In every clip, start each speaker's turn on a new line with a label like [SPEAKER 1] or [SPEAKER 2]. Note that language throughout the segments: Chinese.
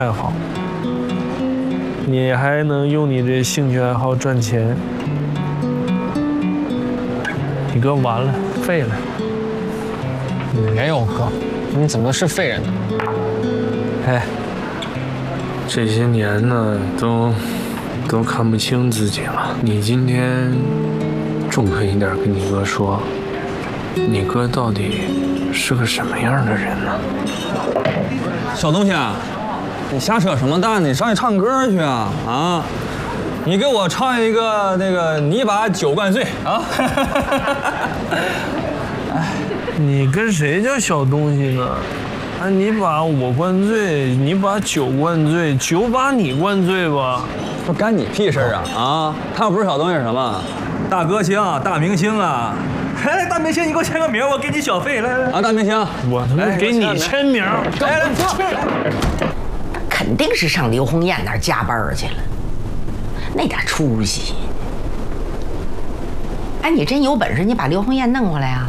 [SPEAKER 1] 爱好，你还能用你这兴趣爱好赚钱。你哥完了，废了。
[SPEAKER 2] 没有哥，你怎么是废人呢？
[SPEAKER 1] 哎，这些年呢，都看不清自己了。你今天中肯一点跟你哥说，你哥到底是个什么样的人呢？
[SPEAKER 2] 小东西啊，你瞎扯什么淡？你上去唱歌去啊！啊，你给我唱一个那个你把酒灌醉啊！
[SPEAKER 1] 你跟谁叫小东西呢？啊，你把我灌醉，你把酒灌醉，酒把你灌醉吧？
[SPEAKER 2] 不干你屁事啊！啊，他又不是小东西是什么？大歌星、大明星啊！哎，大明星，你给我签个名，我给你小费。来来啊，大明星，
[SPEAKER 1] 我他妈给你签名。
[SPEAKER 2] 来，
[SPEAKER 3] 肯定是上刘红艳那儿加班去了，那点出息。哎，你真有本事，你把刘红艳弄过来啊！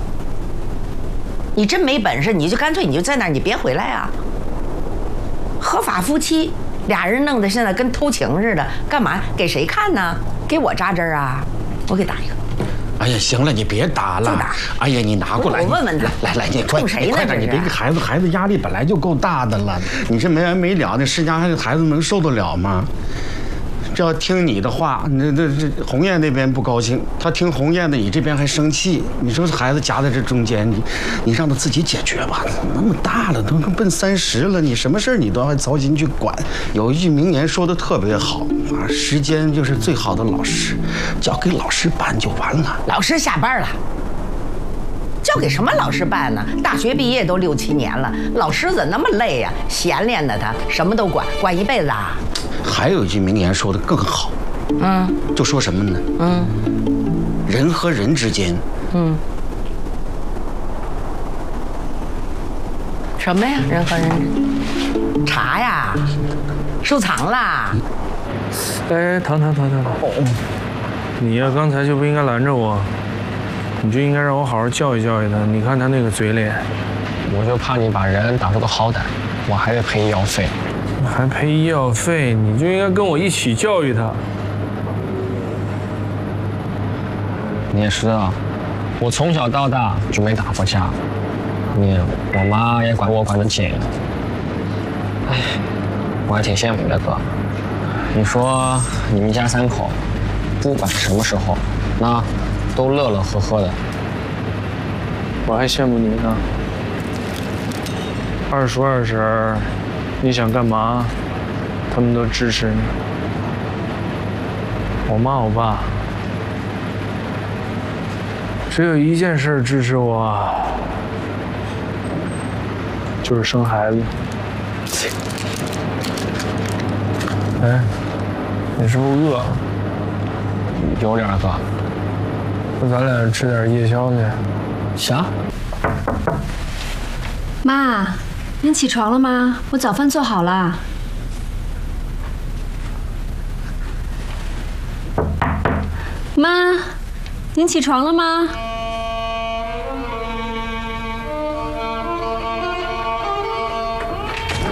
[SPEAKER 3] 你真没本事，你就干脆你就在那儿，你别回来啊！合法夫妻，俩人弄得现在跟偷情似的，干嘛？给谁看呢？给我扎针啊！我给打一个。
[SPEAKER 4] 哎呀，行了，你别打了。哎呀，你拿过来，
[SPEAKER 3] 我问问他。
[SPEAKER 4] 来，你快点，你这个孩子压力本来就够大的了，你这没完没了的，世家孩子能受得了吗？这要听你的话，这鸿雁那边不高兴，他听鸿雁的，你这边还生气。你说孩子夹在这中间，你让他自己解决吧。那么大了，都奔30了，你什么事你都要操心去管。有一句名言说的特别好啊，时间就是最好的老师，交给老师办就完了。
[SPEAKER 3] 老师下班了。交给什么老师办呢？大学毕业都6、7年了，老师怎么那么累呀？闲练的他什么都管一辈子啊！
[SPEAKER 4] 还有一句名言说的更好，就说什么呢？人和人之间，
[SPEAKER 3] 什么呀？人和人茶呀，收藏啦。
[SPEAKER 1] 哎，糖，你呀，刚才就不应该拦着我。你就应该让我好好教育教育他。你看他那个嘴脸，
[SPEAKER 2] 我就怕你把人打出个好歹，我还得赔医药费。
[SPEAKER 1] 还赔医药费？你就应该跟我一起教育他。
[SPEAKER 2] 你也知道，我从小到大就没打过架，我妈也管我管得紧。哎，我还挺羡慕的哥。你说你们家3口，不管什么时候，那都乐乐呵呵的。
[SPEAKER 1] 我还羡慕你呢。二叔二婶儿，你想干嘛，他们都支持你。我妈我爸，只有一件事支持我，就是生孩子。哎，你是不是饿了？
[SPEAKER 2] 有点哥。
[SPEAKER 1] 那咱俩吃点夜宵去。
[SPEAKER 2] 啥？
[SPEAKER 5] 妈，您起床了吗？我早饭做好了。妈，您起床了吗？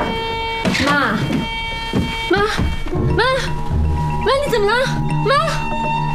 [SPEAKER 5] 妈，你怎么了？妈。